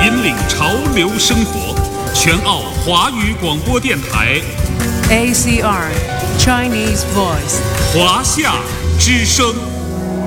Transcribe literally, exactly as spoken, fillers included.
引领潮流生活，全澳华语广播电台 A C R Chinese Voice 华夏之声。